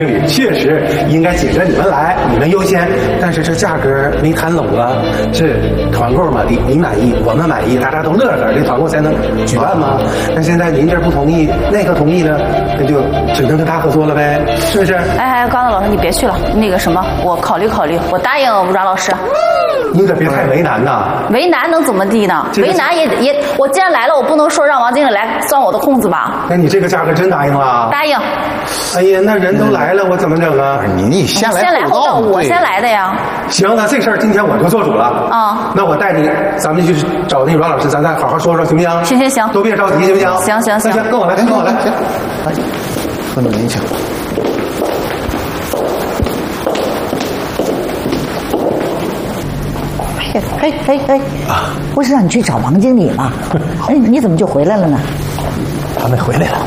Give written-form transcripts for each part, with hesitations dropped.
确实应该紧着你们来，你们优先。但是这价格没谈拢啊，这团购嘛，你满意，我们满意，大家都乐呵，这团购才能举办嘛。那现在您这不同意，那个同意呢，那就只能跟他合作了呗，是不是？ 哎，刚才老师你别去了，那个什么，我考虑考虑，我答应阮老师。 你可别太为难呐！ 为难能怎么地呢？为难也，我既然来了，我不能说让王经理来钻我的空子吧？ 那你这个价格真答应了？ 答应。 哎呀，那人都来了，我怎么整啊？ 你先来后到，我先来的呀。 行，那这事儿今天我就做主了。啊，那我带你，咱们就去找那阮老师，咱再好好说说，行不行？ 行， 都别着急，行不行？ 行， 那行，跟我来，跟我来， 行，来，跟着您请。 嘿，不是让你去找王经理吗？哎，你怎么就回来了呢？ 他们回来了。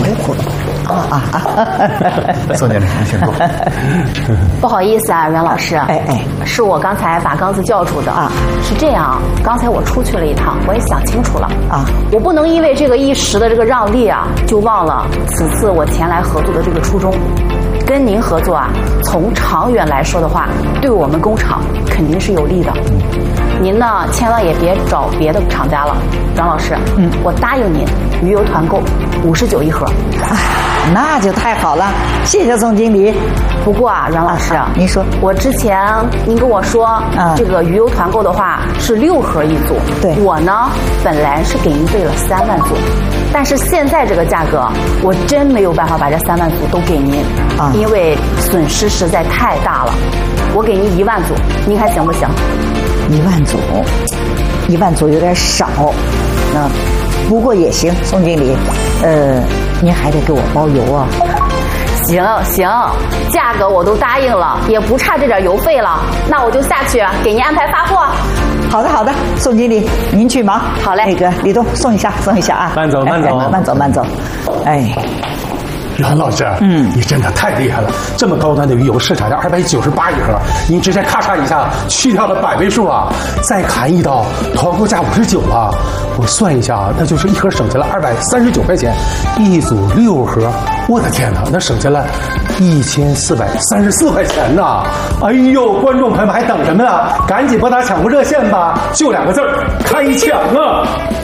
宋经理，您请坐。 不好意思啊，阮老师。哎，是我刚才把刚子叫出的啊。是这样，刚才我出去了一趟，我也想清楚了啊，我不能因为这个一时的这个让利啊，就忘了此次我前来合作的这个初衷。跟您合作啊，从长远来说的话，对我们工厂肯定是有利的。您呢，千万也别找别的厂家了，阮老师。我答应您，鱼油团购59一盒。 那就太好了，谢谢宋经理。 不过啊，阮老师， 您说， 我之前您跟我说，这个鱼油团购的话是6盒一组。对，我呢本来是给您备了3万组，但是现在这个价格，我真没有办法把这3万组都给您啊，因为损失实在太大了。我给您1万组，您看行不行 ？1万组，1万组有点少，那不过也行，宋经理，您还得给我包邮啊。 行，价格我都答应了，也不差这点邮费了，那我就下去给您安排发货。 好的，宋经理，您去忙。 好嘞， 那个李东送一下啊。 慢走。 哎。 阮老师，你真的太厉害了！这么高端的鱼油，市场价298一盒，您直接咔嚓一下去掉了100位数啊！再砍一刀，团购价59了。我算一下啊，那就是一盒省下了239块钱，一组6盒，我的天哪，那省下了1434块钱呐！哎呦，观众朋友们还等什么呢？赶紧拨打抢购热线吧，就2个字儿：开抢啊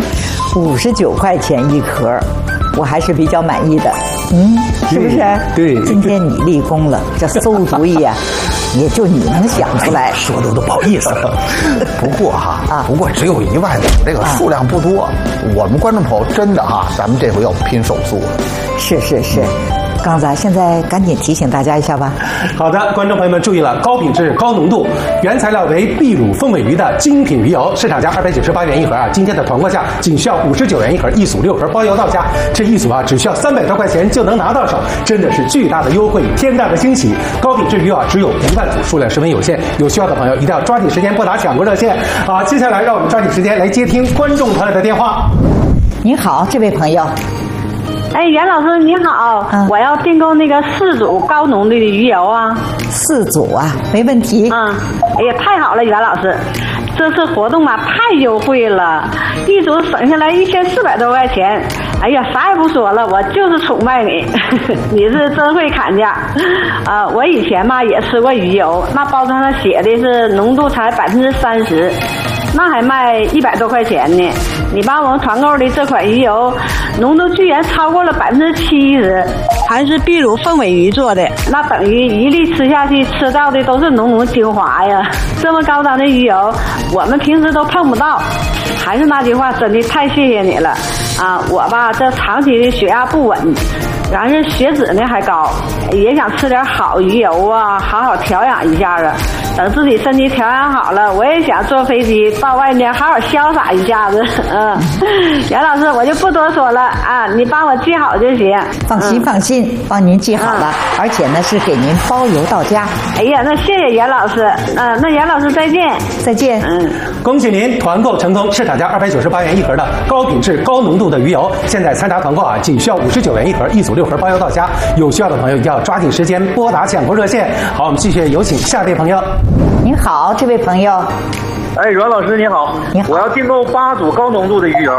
！59块钱一盒。我还是比较满意的，是不是？ 对， 今天你立功了，这馊主意啊，也就你能想出来。 说的都不好意思了。 不过只有1万，这个数量不多。我们观众朋友真的咱们这回要拼手速了。 是。刚子，现在赶紧提醒大家一下吧。 好的，观众朋友们注意了，高品质、高浓度，原材料为秘鲁凤尾鱼的精品鱼油，市场价298元一盒啊，今天的团购价仅需要59元一盒，一组6盒，包邮到家。这一组啊，只需要300多块钱就能拿到手，真的是巨大的优惠，天大的惊喜！高品质鱼油啊，只有1万组，数量十分有限，有需要的朋友一定要抓紧时间拨打抢购热线。好，接下来让我们抓紧时间来接听观众朋友的电话。 您好，这位朋友。 哎，袁老师你好，我要订购那个4组高浓度的鱼油啊。 4组啊，没问题。 哎呀，太好了，袁老师，这次活动啊太优惠了，一组省下来1400多块钱。哎呀，啥也不说了，我就是崇拜你，你是真会砍价。我以前嘛也吃过鱼油，那包装上写的是浓度才30%。那还卖100多块钱呢，你帮我们团购的这款鱼油，浓度居然超过了70%，还是秘鲁凤尾鱼做的，那等于一粒吃下去，吃到的都是浓浓精华呀！这么高档的鱼油，我们平时都碰不到。还是那句话，真的太谢谢你了啊！我吧，这长期的血压不稳，然后血脂呢还高，也想吃点好鱼油啊，好好调养一下啊。等自己身体调养好了，我也想坐飞机到外面好好潇洒一下子。袁老师，我就不多说了啊，你帮我记好就行。 放心，帮您记好了，而且呢是给您包邮到家。 哎呀，那谢谢袁老师。那袁老师再见。 恭喜您团购成功，市场价298元一盒的高品质高浓度的鱼油，现在参加团购啊，仅需要59元一盒，一组6盒，包邮到家。有需要的朋友一定要抓紧时间拨打抢购热线。好，我们继续有请下位朋友。 您好，这位朋友。 哎，阮老师你好，我要订购8组高浓度的鱼油。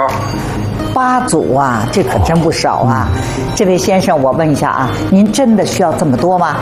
8组啊，这可真不少啊！这位先生，我问一下啊，您真的需要这么多吗？